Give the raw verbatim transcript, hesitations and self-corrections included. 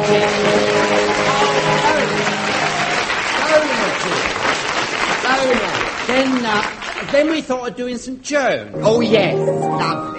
Then, uh, then we thought of doing Saint Joan. Oh, yes. Lovely.